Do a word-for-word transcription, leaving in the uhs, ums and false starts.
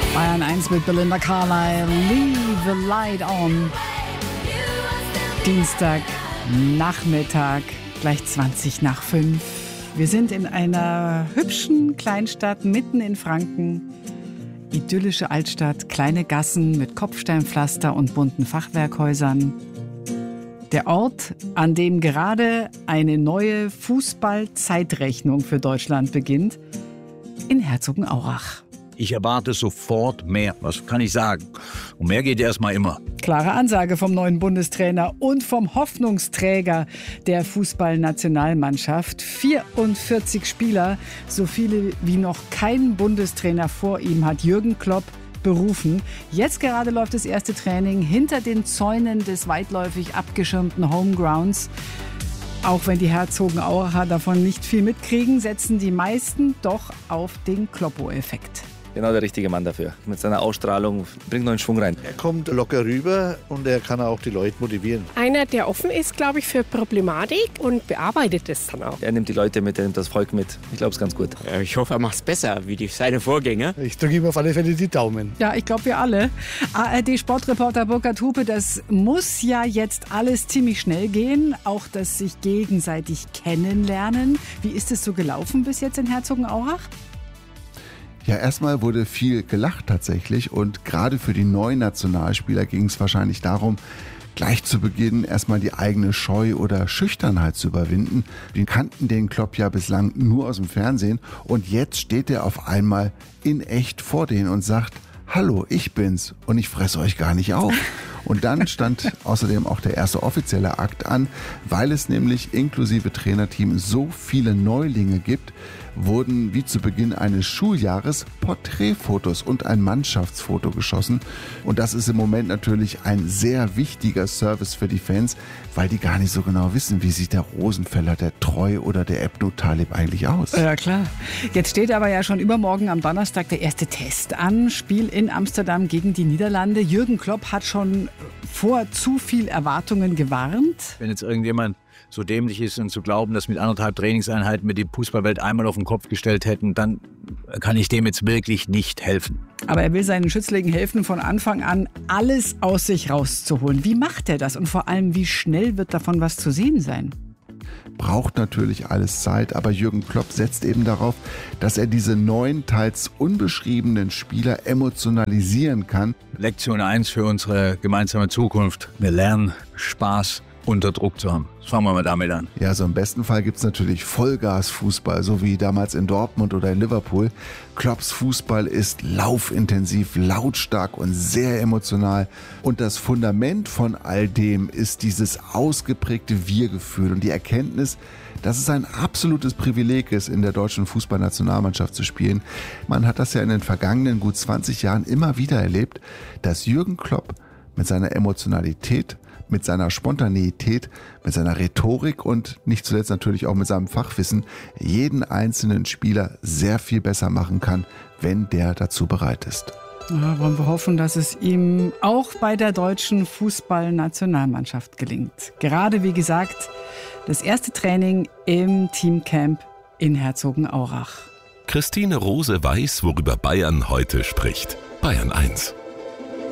Bayern eins mit Belinda Carlisle, Leave the Light On. Dienstag, Nachmittag, gleich zwanzig nach fünf. Wir sind in einer hübschen Kleinstadt mitten in Franken. Idyllische Altstadt, kleine Gassen mit Kopfsteinpflaster und bunten Fachwerkhäusern. Der Ort, an dem gerade eine neue Fußball-Zeitrechnung für Deutschland beginnt, in Herzogenaurach. Ich erwarte sofort mehr. Was kann ich sagen? Und mehr geht erstmal immer. Klare Ansage vom neuen Bundestrainer und vom Hoffnungsträger der Fußballnationalmannschaft. vierundvierzig Spieler, so viele wie noch kein Bundestrainer vor ihm, hat Jürgen Klopp berufen. Jetzt gerade läuft das erste Training hinter den Zäunen des weitläufig abgeschirmten Homegrounds. Auch wenn die Herzogenauracher davon nicht viel mitkriegen, setzen die meisten doch auf den Kloppo-Effekt. Genau der richtige Mann dafür. Mit seiner Ausstrahlung bringt neuen Schwung rein. Er kommt locker rüber und er kann auch die Leute motivieren. Einer, der offen ist, glaube ich, für Problematik und bearbeitet es dann auch. Er nimmt die Leute mit, er nimmt das Volk mit. Ich glaube, es ist ganz gut. Ich hoffe, er macht es besser wie die, seine Vorgänger. Ich drücke ihm auf alle Fälle die Daumen. Ja, ich glaube, wir alle. A R D-Sportreporter Burkhard Hupe, das muss ja jetzt alles ziemlich schnell gehen. Auch das sich gegenseitig kennenlernen. Wie ist es so gelaufen bis jetzt in Herzogenaurach? Ja, erstmal wurde viel gelacht tatsächlich und gerade für die neuen Nationalspieler ging es wahrscheinlich darum, gleich zu Beginn erstmal die eigene Scheu oder Schüchternheit zu überwinden. Die kannten den Klopp ja bislang nur aus dem Fernsehen und jetzt steht er auf einmal in echt vor denen und sagt: Hallo, ich bin's und ich fresse euch gar nicht auf. Und dann stand außerdem auch der erste offizielle Akt an, weil es nämlich inklusive Trainerteam so viele Neulinge gibt, wurden wie zu Beginn eines Schuljahres Porträtfotos und ein Mannschaftsfoto geschossen. Und das ist im Moment natürlich ein sehr wichtiger Service für die Fans, weil die gar nicht so genau wissen, wie sieht der Rosenfeller, der Treu oder der Ebnu Talib eigentlich aus. Ja, klar. Jetzt steht aber ja schon übermorgen am Donnerstag der erste Test an. Spiel in Amsterdam gegen die Niederlande. Jürgen Klopp hat schon vor zu viel Erwartungen gewarnt. Wenn jetzt irgendjemand so dämlich ist und zu glauben, dass mit anderthalb Trainingseinheiten wir die Fußballwelt einmal auf den Kopf gestellt hätten, dann kann ich dem jetzt wirklich nicht helfen. Aber er will seinen Schützlingen helfen, von Anfang an alles aus sich rauszuholen. Wie macht er das und vor allem, wie schnell wird davon was zu sehen sein? Braucht natürlich alles Zeit, aber Jürgen Klopp setzt eben darauf, dass er diese neuen, teils unbeschriebenen Spieler emotionalisieren kann. Lektion eins für unsere gemeinsame Zukunft. Wir lernen Spaß unter Druck zu haben. Fangen wir mal damit an. Ja, so im besten Fall gibt es natürlich Vollgas-Fußball, so wie damals in Dortmund oder in Liverpool. Klopps Fußball ist laufintensiv, lautstark und sehr emotional. Und das Fundament von all dem ist dieses ausgeprägte Wir-Gefühl und die Erkenntnis, dass es ein absolutes Privileg ist, in der deutschen Fußballnationalmannschaft zu spielen. Man hat das ja in den vergangenen gut zwanzig Jahren immer wieder erlebt, dass Jürgen Klopp mit seiner Emotionalität, mit seiner Spontaneität, mit seiner Rhetorik und nicht zuletzt natürlich auch mit seinem Fachwissen jeden einzelnen Spieler sehr viel besser machen kann, wenn der dazu bereit ist. Ja, wollen wir hoffen, dass es ihm auch bei der deutschen Fußballnationalmannschaft gelingt. Gerade, wie gesagt, das erste Training im Teamcamp in Herzogenaurach. Christine Rose weiß, worüber Bayern heute spricht. Bayern eins.